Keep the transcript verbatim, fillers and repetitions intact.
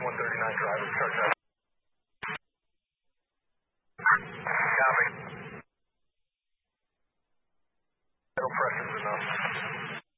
one thirty-nine drive. Let's start that. Copy. Middle pressure's enough.